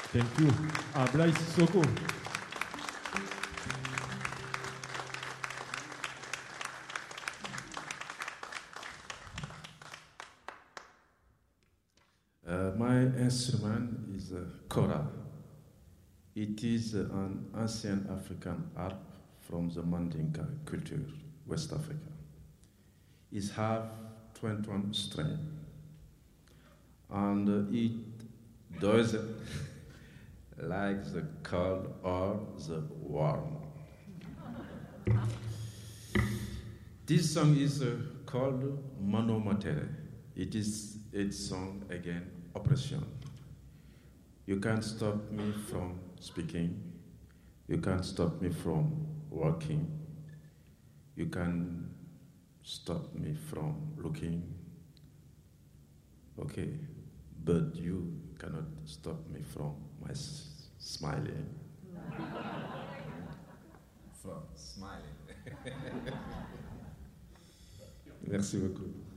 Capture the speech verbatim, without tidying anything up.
Thank you. Ablaye Sissoko. Uh, my instrument is a kora. It is an ancient African harp from the Mandinka culture, West Africa. It has twenty-one strings, and uh, it does like the cold or the warm. This song is uh, called Mano Matere. It is its song again, oppression. You can't stop me from speaking. You can't stop me from walking. You can stop me from looking. Okay, but you cannot stop me from my s- smiling. From smiling. Merci beaucoup.